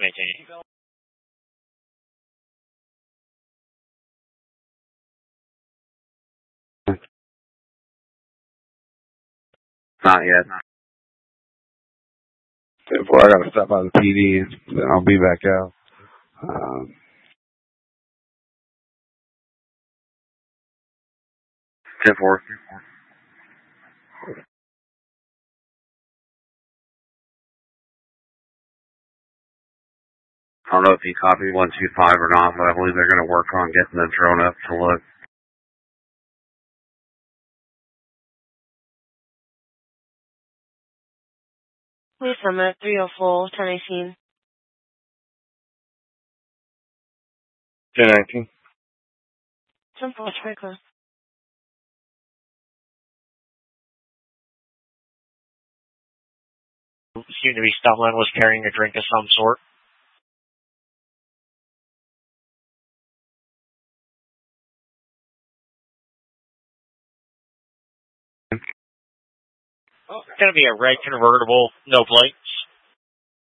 1018. Not yet. 10-4, I gotta stop by the PD, then I'll be back out. 10-4. I don't know if he copied 125 or not, but I believe they're going to work on getting the drone up to look. Please summit 304, 1018. 10-19. 10-4, Striker. Seemed to be stumbling, was carrying a drink of some sort. It's going to be a red convertible, no plate.